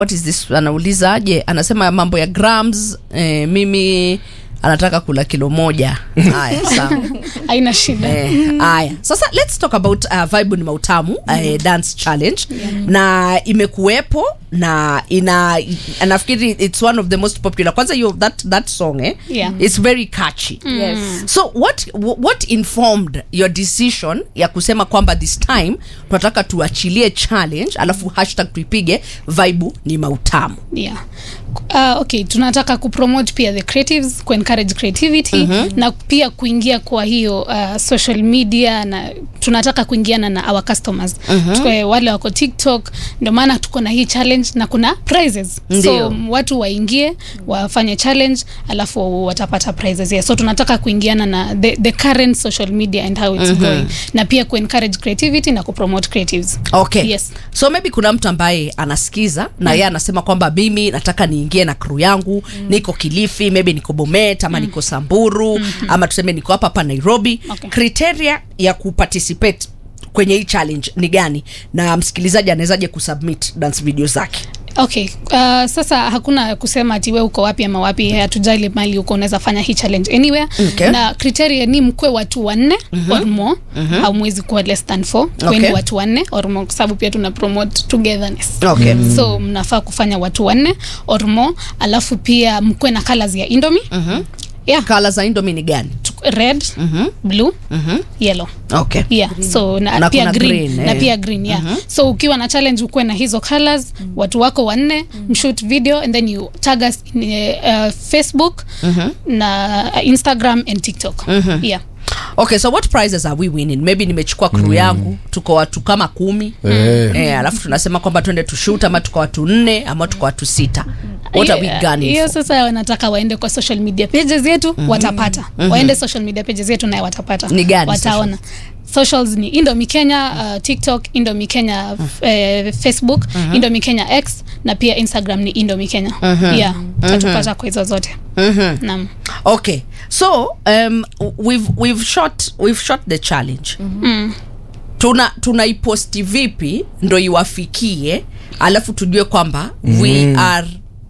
what is this, anaulizaje, anasema mambo ya grams, mimi anataka kula kilo 1. Haya sawa, haina shida. Haya sasa let's talk about Vibe ni Mautamu dance challenge. Na imekuwepo na nafikiri it's one of the most popular. Kwanza that song it's very catchy. Yes. So what informed your decision ya kusema kwamba this time tunataka tuachilie challenge alafu #tuipige Vibe ni Mautamu? Okay, tunataka kupromote pia the creatives, encourage creativity, na pia kuingia kwa hiyo social media, na tunataka kuingiana na our customers. Tukwe wale wako TikTok, ndio maana tuko na hii challenge na kuna prizes. So watu waingie wafanye challenge alafu watapata prizes. So tunataka kuingiana na the current social media and how it's going, na pia encourage creativity na kupromote creatives. Okay. Yes. So maybe kuna mtu ambaye anasikiza na yeye anasema kwamba mimi nataka niingie na crew yangu, niko Kilifi, maybe niko Bomet, ama niko Samburu, ama tuseme niko hapa Nairobi. Okay. Criteria ya kuparticipate kwenye hii challenge ni gani, na msikilizaji anawezaje kusubmit dance video zake? Okay, sasa hakuna kusema ati wewe uko wapi ama wapi, hatujali mali uko, unaweza fanya hii challenge anywhere. Okay. Na criteria ni mkwe watu 4 or more, au mwezi kuwa less than 4, kweni watu 4 or more, kwa sababu pia tuna promote togetherness. Okay. So mnafaa kufanya watu 4 or more, alafu pia mkwe na colors ya Indomie. Colors za Indomie ni gani? Red, blue, yellow. Okay. So na pia green, na pia green, So ukiwa na challenge ukue na hizo colors, watu wako 4, mshoot video and then you tag us in Facebook, na Instagram and TikTok. Okay, so what prizes are we winning? Maybe nimechukua crew yangu, tuko watu kama 10. Alafu tunasema kwamba twende to shoot, ama tuko watu 4 ama tuko watu 6. What are we gunning? Hiyo sasa wanataka waende kwa social media pages yetu, watapata. Waende social media pages yetu na watapata. Ni gani? Wataona. Socials ni Indomie Kenya, TikTok, Indomie Kenya, Facebook, Indomie Kenya X, na pia Instagram ni Indomie Kenya. Tutapata kwa hizo zote. Naam. Okay. So we've shot the challenge. Tunaiposti vipi ndo iwafikie, alafu tujue kwamba we are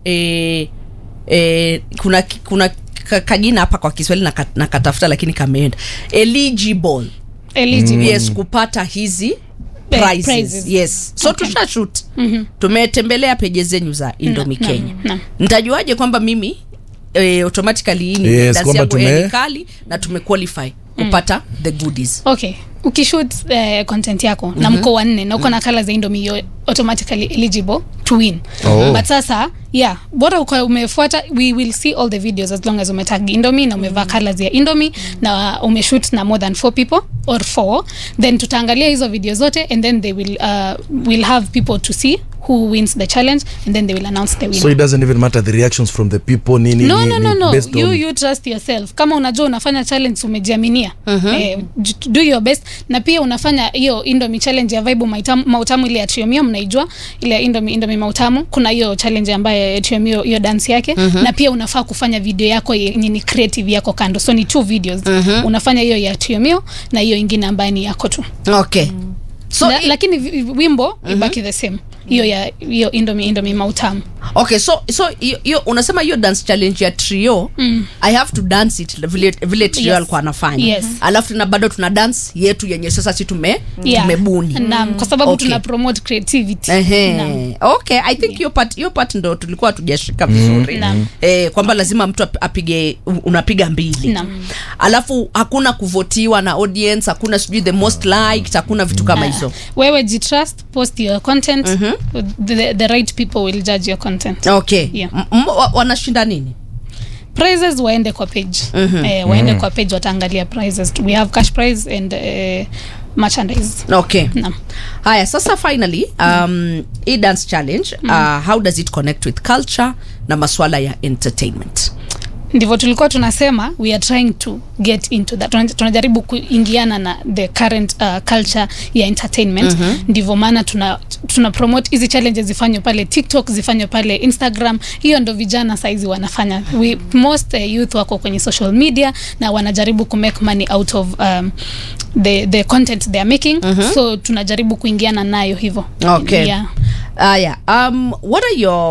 kuna kajina hapa kwa Kiswahili na katafuta lakini kameenda eligible. Yes, kupata hizi prizes. Yes. So tushashoot. Tumetembelea pages zenyu za Indomie Kenya. Nitajuaje kwamba mimi automatically ni dance yangu kali na tumequalify kupata the goodies? Okay, ukishoot content yako na mko 4 na uko na colors za Indomie, you're automatically eligible to win. But sasa bora uko umefuata, we will see all the videos as long as umetag Indomie na umevaa colors ya Indomie na umeshoot na more than 4 people or 4, then tutaangalia hizo video zote and then they will have people to see who wins the challenge and then they will announce the winner. So it doesn't even matter the reactions from the people no. You trust yourself. Kama unajua unafanya challenge umejiaminia, do your best. Na pia unafanya hiyo Indomie challenge ya Vibe Mautamu ile ya Triomio, mnaijua ile Indomie Mautamu, kuna hiyo challenge ambayo Triomio hiyo dance yake, na pia unafaa kufanya video yako yenye ni creative yako kando. So ni 2 videos. Unafanya hiyo ya Triomio na hiyo ingine ambayo ni yako tu. Okay. So lakini wimbo ibaki the same. Hiyo Indomie Mautamu. Okay, so you unasema hiyo dance challenge ya Trio, I have to dance it vile Trio alikuwa anafanya. Alafu na bado tuna dance yetu yenye sasa sisi tumebuni. Naam, kwa sababu tuna promote creativity. Okay, I think your part ndo tulikuwa tujashika vizuri. Kwamba lazima mtu unapiga 2. Alafu hakuna kuvotiwa na audience, hakuna sijui the most liked, hakuna vitu kama hizo. Wewe jitrust, post your content. The right people will judge your content. Okay. Wanashinda nini? Prizes waende kwa page. Waende kwa page wataangalia prizes. We have cash prize and merchandise. Okay. Haya, sasa finally e dance challenge, how does it connect with culture na maswala ya entertainment? Ndivyo tulikuwa tunasema, we are trying to get into that. Tunajaribu kuingiana na the current culture ya entertainment. Ndivyo maana tuna promote hizi challenges zifanywe pale TikTok, zifanywe pale Instagram. Hiyo ndo vijana saizi wanafanya. Most youth wako kwenye social media na wanajaribu ku make money out of the content they are making. So tunajaribu kuingiana nayo hivyo. Okay. Yeah. What are your